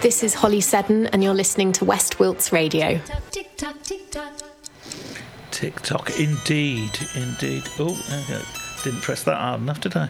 This is Holly Seddon, and you're listening to West Wilts Radio. Tick-tock, tick-tock. TikTok, indeed. Oh, okay. Didn't press that hard enough, did I?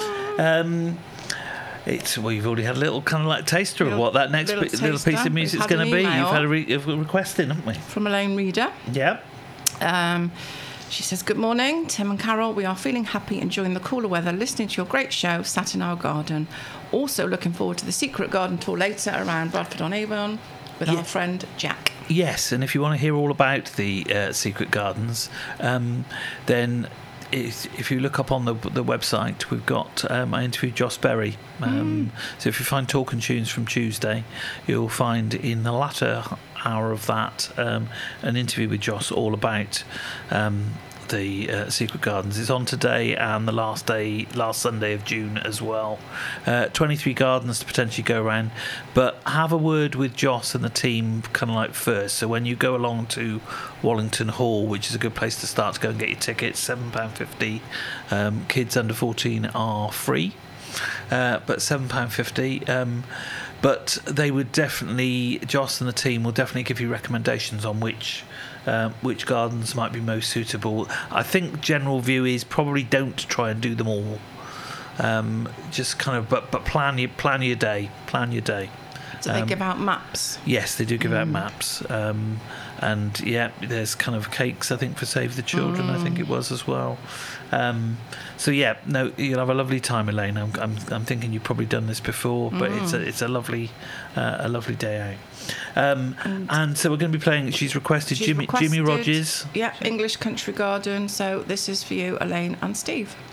You've already had a little kind of like taster of what that next little piece of music's going to be. You've had a request in, haven't we? From Elaine Reader. Yeah. She says, good morning, Tim and Carol. We are feeling happy, enjoying the cooler weather, listening to your great show, sat in our garden. Also looking forward to the Secret Garden tour later around Bradford-on-Avon with our friend Jack. Yes, and if you want to hear all about the Secret Gardens, then if you look up on the website, we've got I interviewed Joss Berry. So if you find Talk and Tunes from Tuesday, you'll find in the latter hour of that an interview with Joss all about the Secret Gardens. It's on today and the last Sunday of June as well. 23 gardens to potentially go around, but have a word with Joss and the team kind of like first. So when you go along to Wallington Hall, which is a good place to start to go and get your tickets, £7.50. Kids under 14 are free, but £7.50. But they would definitely, Joss and the team will definitely give you recommendations on which gardens might be most suitable. I think general view is probably don't try and do them all. Just kind of, but plan your day. Do they give out maps? Yes, they do give out maps. And yeah, there's kind of cakes, I think, for Save the Children. I think it was as well. So yeah, no, you'll have a lovely time, Elaine. I'm thinking you've probably done this before, but it's a lovely day out. And so we're going to be playing. She's requested Jimmy Rogers. Yeah, English Country Garden. So this is for you, Elaine and Steve.